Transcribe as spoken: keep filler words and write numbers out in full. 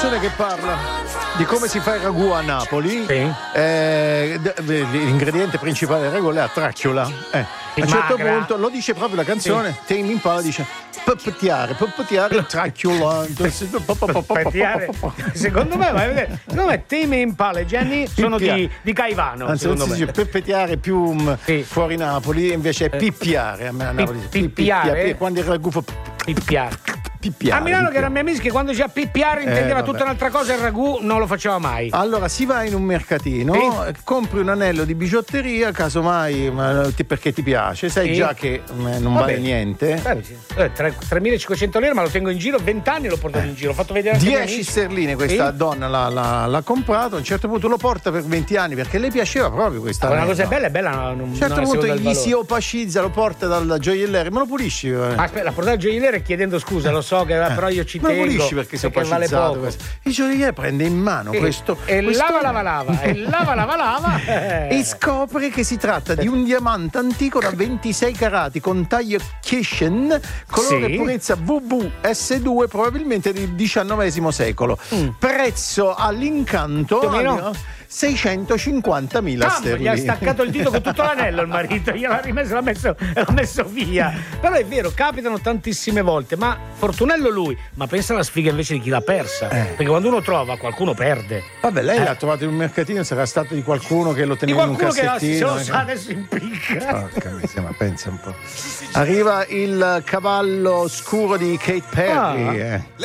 canzone che parla di come si fa il ragù a Napoli. Sì. Eh, d- l'ingrediente principale del ragù è la tracchiola. Eh, a un certo magra. punto lo dice proprio la canzone. Sì. Tame Impala dice puppeteare, puppeteare, tracchiola. Puppeteare. Secondo me, vai a vedere, secondo me Tame Impala e Gianni sono di, di Caivano. Anzi, non si me. dice puppeteare più um, sì. fuori Napoli, invece è pippiare. A me a Napoli Pi- pippiare? pippiare, quando il ragù fa Pippiare. Pippiare, a Milano pippiare. che era mia amica che quando diceva pippiare intendeva Eh, tutta un'altra cosa, il ragù non lo faceva mai. Allora si va in un mercatino, sì. compri un anello di bigiotteria, casomai perché ti piace, sai sì. già che non Vabbè. vale niente. Eh, tremilacinquecento lire, ma lo tengo in giro, venti anni l'ho portato in giro, ho fatto vedere anche dieci sterline questa sì. donna l'ha, l'ha, l'ha comprato, a un certo punto lo porta per venti anni perché le piaceva proprio questa. Ma una cosa bella è bella, non, a un certo non punto gli si opacizza, lo porta dal gioielliere, me lo pulisci? Eh. Aspetta, l'ha portato al gioielliere chiedendo scusa, lo so che però io ci me tengo. lo pulisci perché si è opacizzato. Vale il gioielliere prende in mano sì. questo e questo... lava lava lava e lava lava lava e scopre che si tratta di un diamante antico da ventisei carati con taglio Kishen, colore e purezza V V S due, probabilmente del diciannovesimo secolo. Mm. Prezzo all'incanto seicentocinquantamila sterline. Gli ha staccato il dito con tutto l'anello il marito, gliel'ha rimesso, l'ha messo, l'ha messo via. Però è vero, capitano tantissime volte, ma fortunello lui, ma pensa alla sfiga invece di chi l'ha persa. Eh. Perché quando uno trova, qualcuno perde. Vabbè, lei eh. l'ha trovato in un mercatino, sarà stato di qualcuno che lo teneva in un cassettino. Che se lo sa adesso impicca. Porca miseria, ma pensa un po'. Arriva il cavallo scuro di Kate Perry. Ah. Eh.